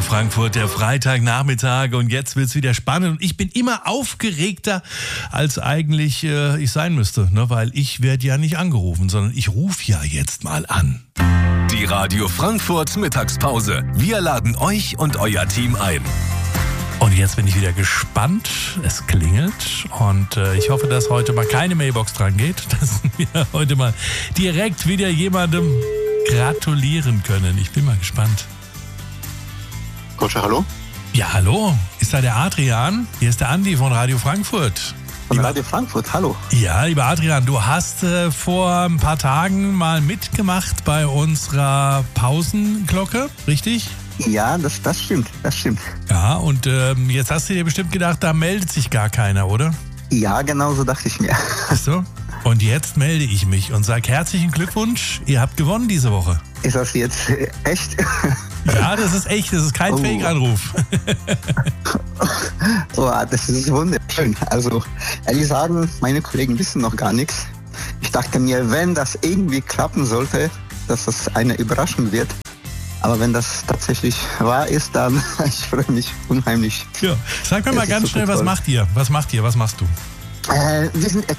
Frankfurt, der Freitagnachmittag, und jetzt wird's wieder spannend und ich bin immer aufgeregter, als eigentlich ich sein müsste, ne? Weil ich werde ja nicht angerufen, sondern ich rufe ja jetzt mal an. Die Radio Frankfurt Mittagspause. Wir laden euch und euer Team ein. Und jetzt bin ich wieder gespannt. Es klingelt und ich hoffe, dass heute mal keine Mailbox dran geht, dass wir heute mal direkt wieder jemandem gratulieren können. Ich bin mal gespannt. Kotsche, hallo? Ja, hallo. Ist da der Adrian? Hier ist der Andi von Radio Frankfurt. Von Radio Frankfurt, hallo. Ja, lieber Adrian, du hast vor ein paar Tagen mal mitgemacht bei unserer Pausenglocke, richtig? Ja, das stimmt, Ja, und jetzt hast du dir bestimmt gedacht, da meldet sich gar keiner, oder? Ja, genau so dachte ich mir. Ach so. Und jetzt melde ich mich und sage herzlichen Glückwunsch, ihr habt gewonnen diese Woche. Ist das jetzt echt? Ja, das ist echt, das ist kein Fake-Anruf. Oh, das ist wunderschön. Also, ehrlich sagen, meine Kollegen wissen noch gar nichts. Ich dachte mir, wenn das irgendwie klappen sollte, dass das eine Überraschung wird. Aber wenn das tatsächlich wahr ist, dann ich freue mich unheimlich. Ja. Sag mir mal ganz schnell, was macht ihr? Was machst du? Wir sind